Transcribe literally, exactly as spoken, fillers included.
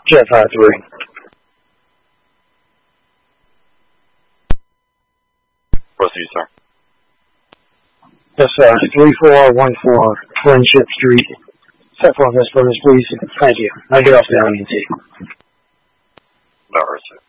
Jet five three. Proceed, sir. Yes, sir. three four one four Friendship Street. Set for this, please. Thank you. I get off the I N T. No, sir.